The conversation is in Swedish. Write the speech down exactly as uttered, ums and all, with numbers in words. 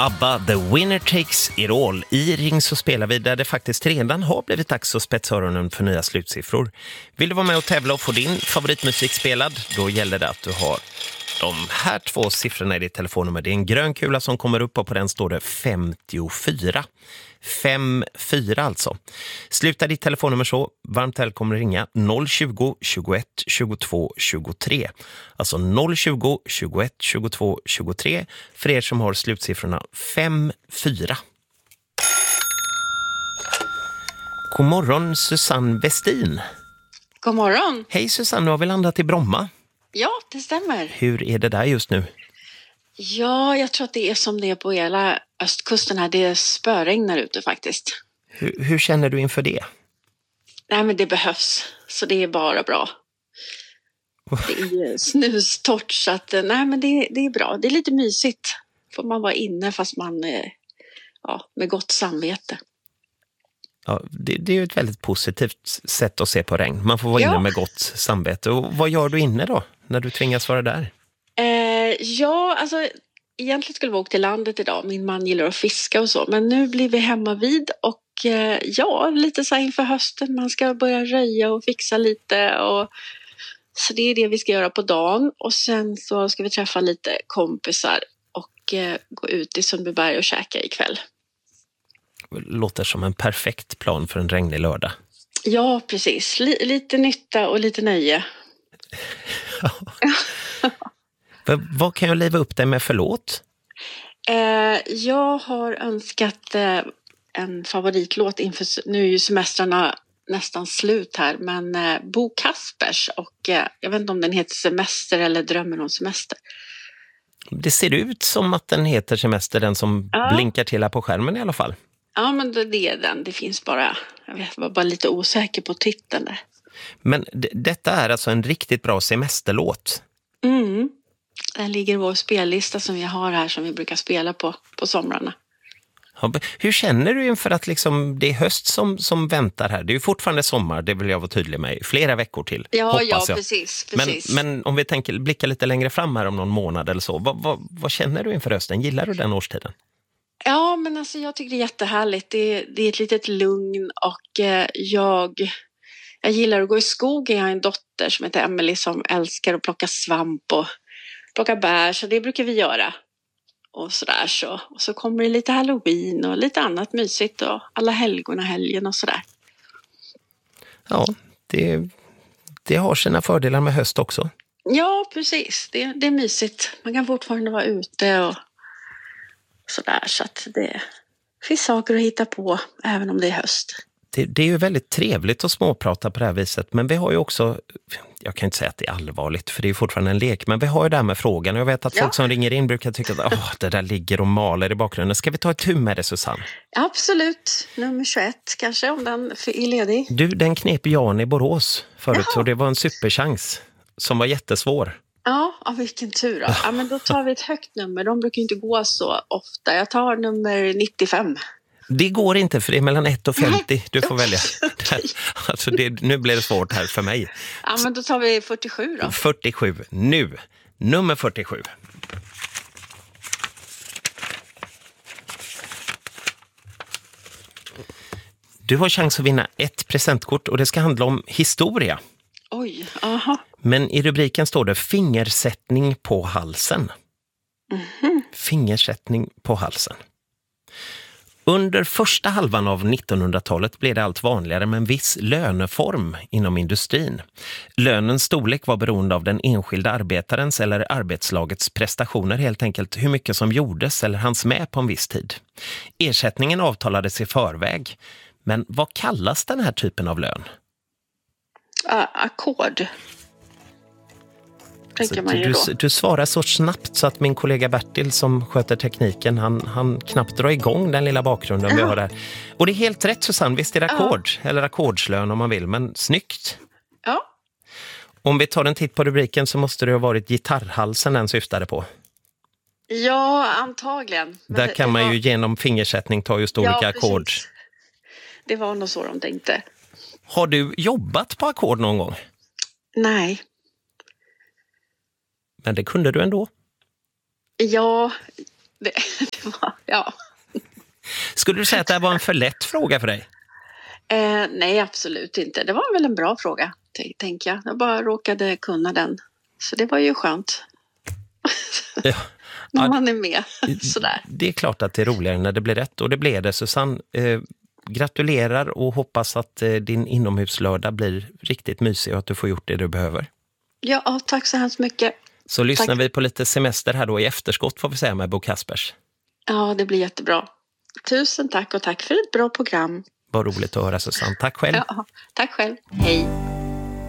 ABBA, The Winner Takes It All. I Ring så spelar vi där det faktiskt redan har blivit dags att spetsa öronen för nya slutsiffror. Vill du vara med och tävla och få din favoritmusik spelad? Då gäller det att du har de här två siffrorna i ditt telefonnummer. Det är en grön kula som kommer upp och på den står det femtiofyra. fem fyra alltså. Sluta ditt telefonnummer så. Varmt välkommen ringa noll tjugo, tjugoett, tjugotvå, tjugotre. Alltså noll tjugo, tjugoett, tjugotvå, tjugotre för er som har slutsiffrorna fem fyra. God morgon Susanne Westin. God morgon. Hej Susanne, nu har vi landat i Bromma. Ja, det stämmer. Hur är det där just nu? Ja, jag tror att det är som det är på hela östkusten här. Det spöregnar ute faktiskt. Hur, hur känner du inför det? Nej, men det behövs. Så det är bara bra. Det är snustort så att nej, men det, det är bra. Det är lite mysigt. Får man vara inne fast man ja, med gott samvete. Ja, det, det är ju ett väldigt positivt sätt att se på regn. Man får vara inne ja. med gott samvete. Och vad gör du inne då när du tvingas vara där? Eh, ja, alltså egentligen skulle vi åka till landet idag. Min man gillar att fiska och så. Men nu blir vi hemma vid och eh, ja, lite så här inför hösten. Man ska börja röja och fixa lite. Och, så det är det vi ska göra på dagen. Och sen så ska vi träffa lite kompisar och eh, gå ut i Sundbyberg och käka ikväll. Låter som en perfekt plan för en regnig lördag. Ja, precis. L- lite nytta och lite nöje. Vad kan jag liva upp dig med för låt? Eh, jag har önskat eh, en favoritlåt inför, nu är ju semestrarna nästan slut här, men eh, Bo Kaspers och eh, jag vet inte om den heter Semester eller Drömmen om semester. Det ser ut som att den heter Semester, den som ja. blinkar till här på skärmen i alla fall. Ja, men det är den. Det finns bara, jag vet, var bara lite osäker på titeln där. Men d- detta är alltså en riktigt bra semesterlåt. Mm. Den ligger i vår spellista som vi har här som vi brukar spela på på somrarna. Ja, hur känner du inför att liksom det är höst som, som väntar här? Det är ju fortfarande sommar, det vill jag vara tydlig med. Flera veckor till, ja, hoppas ja, jag. precis. precis. Men, men om vi tänker, blickar lite längre fram här om någon månad eller så. Vad, vad, vad känner du inför hösten? Gillar du den årstiden? Ja, men alltså jag tycker det är jättehärligt. Det, det är ett litet lugn och eh, jag, jag gillar att gå i skogen. Jag har en dotter som heter Emily som älskar att plocka svamp och plocka bär. Så det brukar vi göra. Och sådär så. Och så kommer det lite Halloween och lite annat mysigt och alla helgorna helgen och sådär. Ja, det, det har sina fördelar med höst också. Ja, precis. Det, det är mysigt. Man kan fortfarande vara ute och sådär, så att det finns saker att hitta på även om det är höst. Det, det är ju väldigt trevligt att småprata på det här viset, men vi har ju också, jag kan inte säga att det är allvarligt för det är fortfarande en lek, men vi har ju det här med frågan och jag vet att ja. folk som ringer in brukar tycka att åh, det där ligger och maler i bakgrunden. Ska vi ta ett tur med det, Susanne? Absolut, nummer tjugoett kanske om den är ledig. Du, den knep Jan i Borås förut och det var en superchans som var jättesvår. Ja, ja, vilken tur då. Ja, men då tar vi ett högt nummer. De brukar inte gå så ofta. Jag tar nummer nittiofem. Det går inte för det är mellan ett och femtio. Du får välja. Alltså det, nu blir det svårt här för mig. Ja, men då tar vi fyrtiosju då. fyrtiosju. Nu. Nummer fyrtiosju. Du har chans att vinna ett presentkort och det ska handla om historia. Oj, aha. Men i rubriken står det fingersättning på halsen. Mm-hmm. Fingersättning på halsen. Under första halvan av nittonhundratalet blev det allt vanligare med en viss löneform inom industrin. Lönens storlek var beroende av den enskilda arbetarens eller arbetslagets prestationer, helt enkelt hur mycket som gjordes eller hanns med på en viss tid. Ersättningen avtalades i förväg. Men vad kallas den här typen av lön? Uh, ackord. Alltså, du, du svarar så snabbt så att min kollega Bertil som sköter tekniken, han, han knappt drar igång den lilla bakgrunden ja. vi har där. Och det är helt rätt, Susanne, visst är det ackord ja. eller ackordslön om man vill, men snyggt. Ja. Om vi tar en titt på rubriken så måste det ha varit gitarrhalsen den syftade på. Ja, antagligen. Men där det, kan det man var... ju genom fingersättning ta just olika ja, ackord. Det var nog så de tänkte. Har du jobbat på ackord någon gång? Nej. Men det kunde du ändå? Ja, det, det var, Ja. Skulle du säga att det här var en för lätt fråga för dig? Eh, nej, absolut inte. Det var väl en bra fråga, t- tänker jag. Jag bara råkade kunna den. Så det var ju skönt. Ja. När man är med. Sådär. Det är klart att det är roligare när det blir rätt. Och det blev det, Susanne. Eh, gratulerar och hoppas att eh, din inomhuslördag blir riktigt mysig och att du får gjort det du behöver. Ja, tack så hemskt mycket. Så lyssnar Tack. vi på lite semester här då i efterskott, får vi säga, med Bo Kaspers. Ja, det blir jättebra. Tusen tack och tack för ett bra program. Vad roligt att höra, Susanne. Tack själv. Ja, tack själv. Hej.